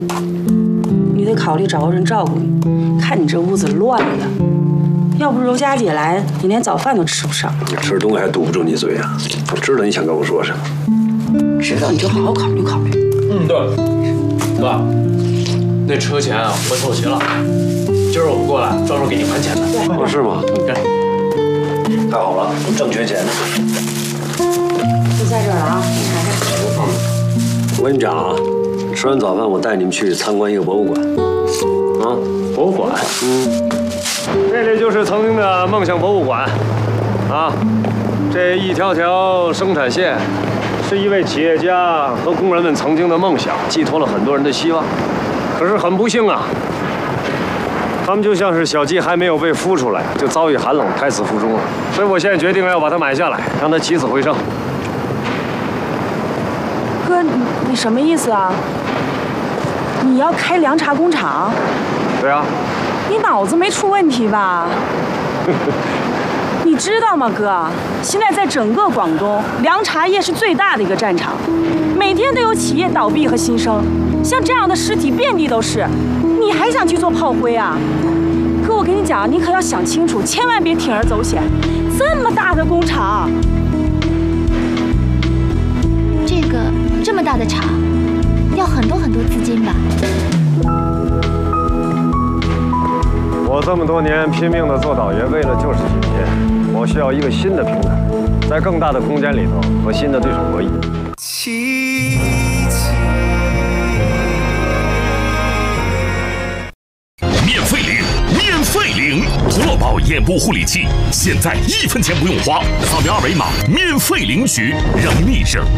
你得考虑找个人照顾你。看你这屋子乱的，要不是柔佳姐来，你连早饭都吃不上。 你吃东西还堵不住你嘴啊！我知道你想跟我说什么。 知道你就好好考虑考虑。 对，哥，那车钱啊，我凑齐了，今儿我们过来专门给你还钱的。 哦，是吗？ 对。 太好了，我正缺钱呢。 就在这儿了啊，你查查。 我跟你讲啊，吃完早饭我带你们去参观一个博物馆。啊， 博物馆？ 这里就是曾经的梦想博物馆。啊，这一条条生产线，是一位企业家和工人们曾经的梦想，寄托了很多人的希望。可是很不幸啊，他们就像是小鸡还没有被孵出来，就遭遇寒冷，胎死腹中了。所以我现在决定要把它买下来，让它起死回生。 哥，你什么意思啊？你要开凉茶工厂？ 对啊。 你脑子没出问题吧？你知道吗，哥？现在在整个广东，凉茶业是最大的一个战场，每天都有企业倒闭和新生，像这样的尸体遍地都是，你还想去做炮灰啊？哥，我跟你讲，你可要想清楚，千万别铤而走险。这么大的工厂， 这么大的厂，要很多资金吧？ 我这么多年拼命的做导员，为了就是今天，我需要一个新的平台，在更大的空间里头和新的对手博弈。 免费领童乐宝眼部护理器，现在1分钱不用花，扫描二维码免费领取，让你立省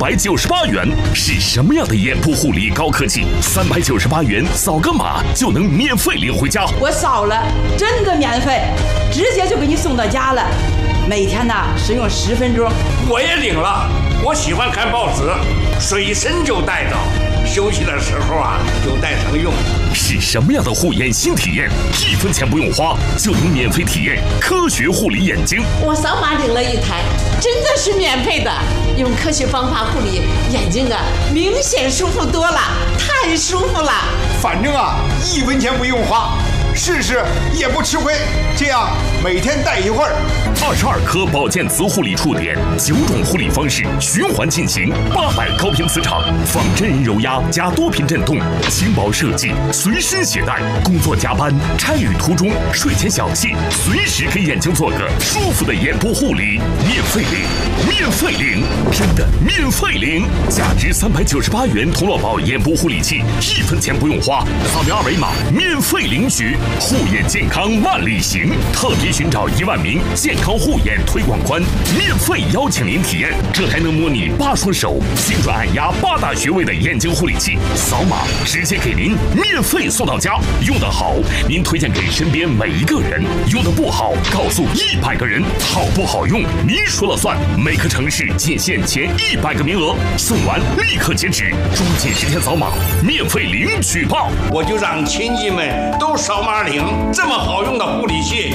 398元。是什么样的眼部护理高科技？398元扫个码就能免费领回家。 我扫了，真的免费，直接就给你送到家了。每天呢使用10分钟。 我也领了，我喜欢看报纸，随身就带着，休息的时候啊就带上用。 是什么样的护眼新体验？1分钱不用花就能免费体验科学护理眼睛。 我扫码领了一台，真的是免费的，用科学方法护理眼睛啊，明显舒服多了，太舒服了。 反正啊，1分钱不用花，试试也不吃亏。这样每天戴一会儿。 22颗保健磁护理触点，9种护理方式循环进行，800高频磁场，仿真人揉压加多频震动，轻薄设计，随身携带。工作加班、差旅途中、睡前小憩，随时给眼睛做个舒服的眼部护理，免费领，免费领，真的免费领！价值398元童乐宝眼部护理器，1分钱不用花，扫描二维码免费领取，护眼健康万里行。特别寻找1万名健康护眼推广官，免费邀请您体验这台能模拟8双手、精准按压8大穴位的眼睛护理器，扫码直接给您免费送到家。用得好，您推荐给身边每一个人；用得不好，告诉100个人。好不好用，您说了算。每个城市仅限前100个名额，送完立刻截止，抓紧时间扫码，免费领取吧！ 我就让亲戚们都扫码领，这么好用的护理器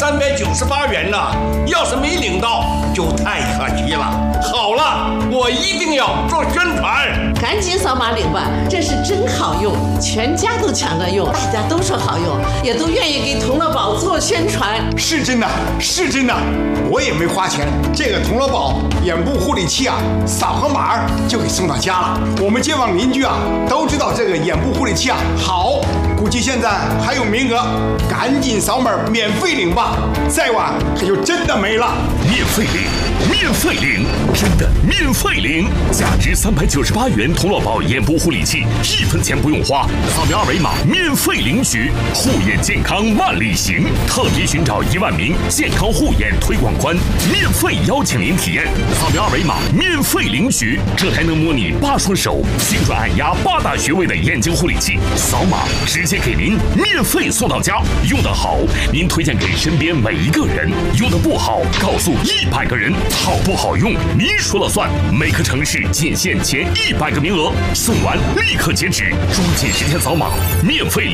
，398元呢，要是没领到就太可惜了。好了，我一定要做宣传， 赶紧扫码领吧，这是真好用，全家都抢着用，大家都说好用，也都愿意给童乐宝做宣传。 是真的，是真的，我也没花钱，这个童乐宝眼部护理器啊，扫个码就给送到家了。我们街坊邻居啊都知道这个眼部护理器啊好，估计现在还有名额，赶紧扫码免费领吧，再晚可就真的没了。 免费领，免费领，真的免费领！价值398元童乐宝眼部护理器，1分钱不用花，扫描二维码免费领取，护眼健康万里行。特别寻找1万名健康护眼推广官，免费邀请您体验，扫描二维码免费领取这台能模拟8双手、精准按压8大穴位的眼睛护理器，扫码直接给您免费送到家。用得好，您推荐给身边每一个人；用得不好，告诉100个人。好不好用，您说了算。每个城市仅限前100个名额，送完立刻截止，抓紧时间扫码，免费领。